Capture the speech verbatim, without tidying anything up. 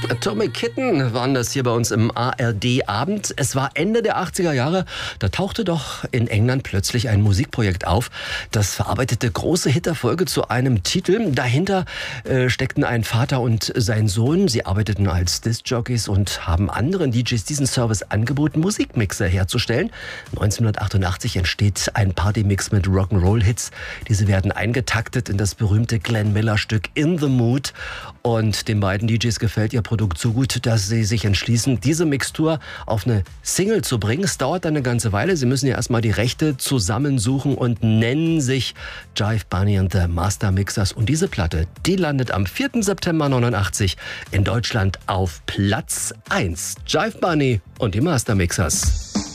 Atomic Kitten waren das hier bei uns im A R D-Abend. Es war Ende der achtziger Jahre. Da tauchte doch in England plötzlich ein Musikprojekt auf. Das verarbeitete große Hiterfolge zu einem Titel. Dahinter äh, steckten ein Vater und sein Sohn. Sie arbeiteten als Disc-Jockeys und haben anderen D Js diesen Service angeboten, Musikmixer herzustellen. neunzehnhundertachtundachtzig entsteht ein Partymix mit Rock'n'Roll-Hits. Diese werden eingetaktet in das berühmte Glenn Miller-Stück In the Mood. Und den beiden D Js gefällt ihr Produkt so gut, dass sie sich entschließen, diese Mixtur auf eine Single zu bringen. Es dauert dann eine ganze Weile. Sie müssen ja erstmal die Rechte zusammensuchen und nennen sich Jive Bunny and the Master Mixers. Und diese Platte, die landet am vierten September neunundachtzig in Deutschland auf Platz eins. Jive Bunny und die Master Mixers.